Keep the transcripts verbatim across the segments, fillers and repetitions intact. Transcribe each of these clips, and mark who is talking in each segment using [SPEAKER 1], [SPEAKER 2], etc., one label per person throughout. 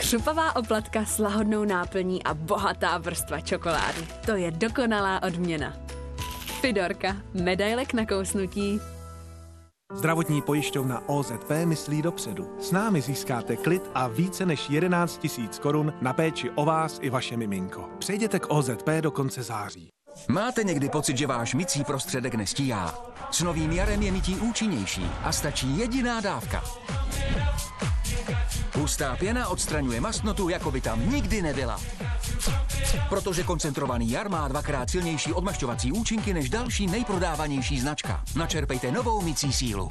[SPEAKER 1] Křupavá oplatka s lahodnou náplní a bohatá vrstva čokolády. To je dokonalá odměna. Fidorka, medaile k nakousnutí.
[SPEAKER 2] Zdravotní pojišťovna O Z P myslí dopředu. S námi získáte klid a více než jedenáct tisíc korun na péči o vás i vaše miminko. Přejděte k O Z P do konce září.
[SPEAKER 3] Máte někdy pocit, že váš mycí prostředek nestíhá? S novým jarem je mytí účinnější a stačí jediná dávka. Hustá pěna odstraňuje mastnotu, jako by tam nikdy nebyla. Protože koncentrovaný jar má dvakrát silnější odmašťovací účinky než další nejprodávanější značka. Načerpejte novou mycí sílu.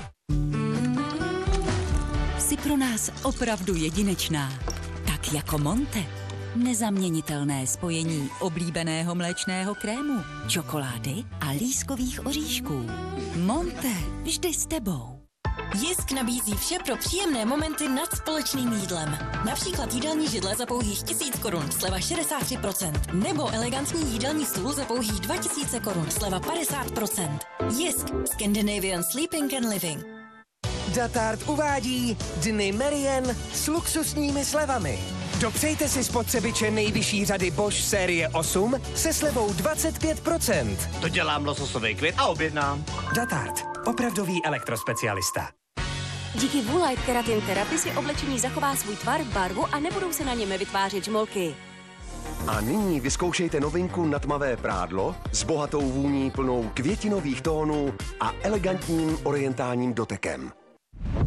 [SPEAKER 4] Jsi pro nás opravdu jedinečná. Tak jako Monte. Nezaměnitelné spojení oblíbeného mléčného krému, čokolády a lískových oříšků. Monte, vždy s tebou.
[SPEAKER 5] Jisk nabízí vše pro příjemné momenty nad společným jídlem. Například jídelní židle za pouhých tisíc korun, sleva šedesát tři procent. Nebo elegantní jídelní stůl za pouhých dva tisíce korun, sleva padesát procent. Jisk, Scandinavian Sleeping and Living.
[SPEAKER 6] Datard uvádí Dny Merian s luxusními slevami. Dopřejte si spotřebiče nejvyšší řady Bosch série osm se slevou dvacet pět procent.
[SPEAKER 7] To dělám lososový květ a objednám.
[SPEAKER 6] Datard, opravdový elektrospecialista.
[SPEAKER 8] Díky Woolite Keratin Therapy si oblečení zachová svůj tvar, barvu a nebudou se na něm vytvářet žmolky.
[SPEAKER 9] A nyní vyzkoušejte novinku na tmavé prádlo s bohatou vůní plnou květinových tónů a elegantním orientálním dotekem.